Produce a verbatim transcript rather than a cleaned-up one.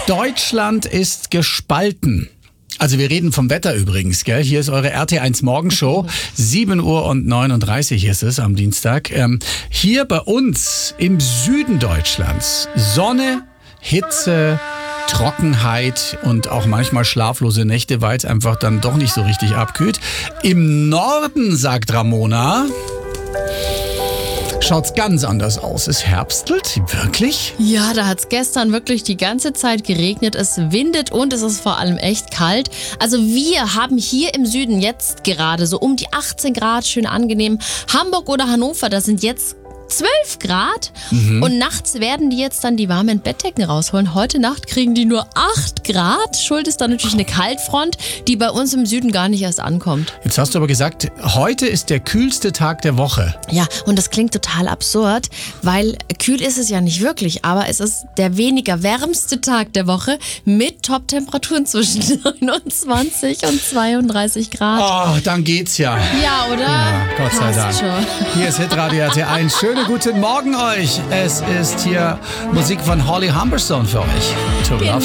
Deutschland ist gespalten. Also wir reden vom Wetter übrigens, gell? Hier ist eure R T eins Morgenshow. sieben Uhr neununddreißig ist es am Dienstag. Ähm, hier bei uns im Süden Deutschlands Sonne, Hitze, Trockenheit und auch manchmal schlaflose Nächte, weil es einfach dann doch nicht so richtig abkühlt. Im Norden, sagt Ramona, schaut's ganz anders aus. Es herbstelt, wirklich? Ja, da hat's gestern wirklich die ganze Zeit geregnet. Es windet und es ist vor allem echt kalt. Also wir haben hier im Süden jetzt gerade so um die achtzehn Grad, schön angenehm. Hamburg oder Hannover, das sind jetzt zwölf Grad mhm. und nachts werden die jetzt dann die warmen Bettdecken rausholen. Heute Nacht kriegen die nur acht Grad. Schuld ist dann natürlich eine Kaltfront, die bei uns im Süden gar nicht erst ankommt. Jetzt hast du aber gesagt, heute ist der kühlste Tag der Woche. Ja, und das klingt total absurd, weil kühl ist es ja nicht wirklich, aber es ist der weniger wärmste Tag der Woche mit Top-Temperaturen zwischen neunundzwanzig und zweiunddreißig Grad. Oh, dann geht's ja. Ja, oder? Ja, Gott sei Dank. Passt schon. Hier ist Hitradio R T eins. Schönen guten Morgen euch. Es ist hier Musik von Holly Humberstone für euch. To Genau.